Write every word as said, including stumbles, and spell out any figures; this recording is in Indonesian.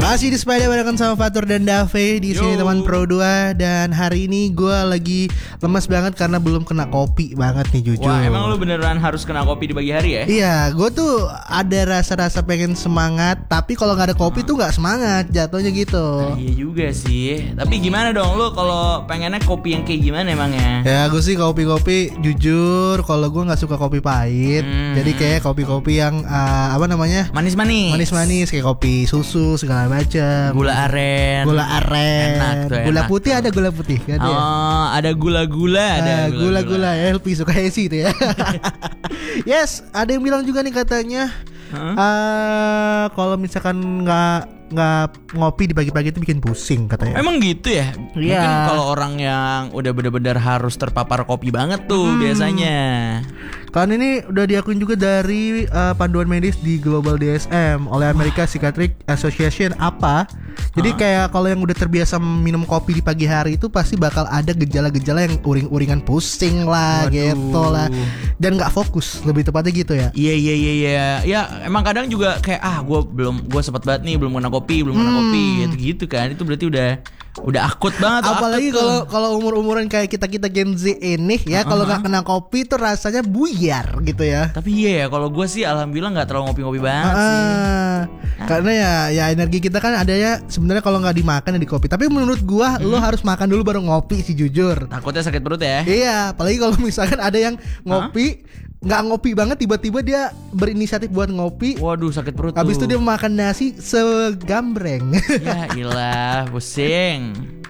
Masih di Sepeda barengan sama Fatur dan Dave di sini teman Pro dua. Dan hari ini gue lagi lemas banget karena belum kena kopi banget nih jujur. Wah, emang lu beneran harus kena kopi di pagi hari ya? Iya, gue tuh ada rasa-rasa pengen semangat, tapi kalau nggak ada kopi tuh nggak semangat jatuhnya gitu. Nah, iya juga sih. Tapi gimana dong lu kalau pengennya kopi yang kayak gimana emangnya? Ya gue sih kopi-kopi jujur kalau gue nggak suka kopi pahit. Hmm. Jadi kayak kopi-kopi yang uh, apa namanya? Manis-manis. Manis-manis kayak kopi susu segala macam. Gula aren. Gula aren. Enak tuh, gula enak putih tuh. Ada gula putih kan oh, ya? ada gula-gula, ada uh, gula-gula. L P suka esi itu ya. Yes, ada yang bilang juga nih katanya huh? uh, kalau misalkan nggak nggak ngopi di pagi-pagi itu bikin pusing katanya. Emang gitu ya? Iya. Mungkin kalau orang yang udah benar-benar harus terpapar kopi banget tuh hmm. biasanya. Kan ini udah diakuin juga dari uh, panduan medis di Global D S M oleh American Psychiatric Association apa? Jadi huh? kayak kalau yang udah terbiasa minum kopi di pagi hari itu pasti bakal ada gejala-gejala yang uring-uringan pusing lah. Waduh. Gitu lah. Dan nggak fokus, lebih tepatnya gitu ya. Iya iya iya iya. Ya emang kadang juga kayak ah gue belum gue sempat banget nih belum kena kopi belum kena hmm. kopi gitu gitu kan. Itu berarti udah udah akut banget. Apalagi kalau kalau umur-umuran kayak kita-kita Gen Z ini ya, uh-huh. kalau nggak kena kopi tuh rasanya buyar gitu ya. Tapi iya ya, kalau gue sih alhamdulillah nggak terlalu ngopi-ngopi banget uh, sih. Nah. Karena ya ya energi kita kan adanya sebenarnya kalau nggak dimakan ya di kopi. Tapi menurut gue hmm. lo harus makan dulu baru ngopi sih jujur. Takutnya sakit perut ya. Iya, apalagi kalau misalkan ada yang ngopi huh? nggak ngopi banget tiba-tiba dia berinisiatif buat ngopi. Waduh sakit perut. Habis tuh. itu dia makan nasi segambreng. Ya ilah pusing.